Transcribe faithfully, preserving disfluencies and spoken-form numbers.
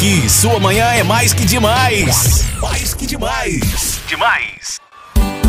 aqui, sua manhã é mais que demais. Mais que demais. Demais.